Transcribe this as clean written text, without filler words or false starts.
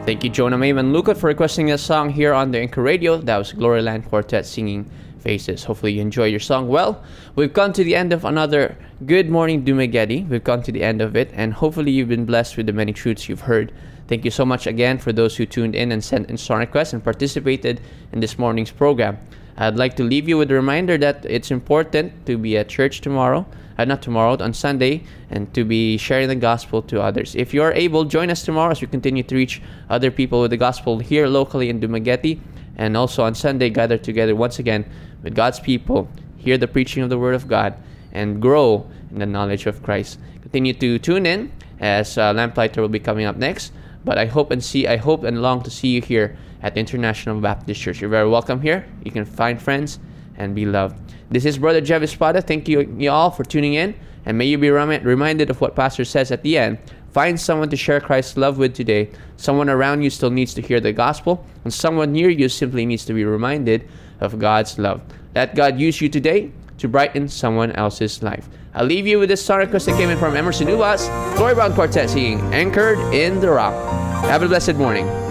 Thank you, Jonah May and Luca, for requesting a song here on the Anchor Radio. That was Gloryland Quartet singing Faces. Hopefully you enjoy your song. Well, we've come to the end of another Good Morning Dumaguete. We've come to the end of it, and hopefully you've been blessed with the many truths you've heard. Thank you so much again for those who tuned in and sent in song requests and participated in this morning's program. I'd like to leave you with a reminder that it's important to be at church tomorrow, not tomorrow, on Sunday, and to be sharing the gospel to others. If you are able, join us tomorrow as we continue to reach other people with the gospel here locally in Dumaguete, and also on Sunday, gather together once again with God's people, hear the preaching of the Word of God, and grow in the knowledge of Christ. Continue to tune in as Lamplighter will be coming up next. But I hope and long to see you here at the International Baptist Church. You're very welcome here. You can find friends and be loved. This is Brother Jeff Espada. Thank you all for tuning in. And may you be reminded of what Pastor says at the end. Find someone to share Christ's love with today. Someone around you still needs to hear the gospel. And someone near you simply needs to be reminded of God's love. Let God use you today to brighten someone else's life. I'll leave you with this song request that came in from Emerson Uvas, Glory Bound Quartet singing Anchored in the Rock. Have a blessed morning.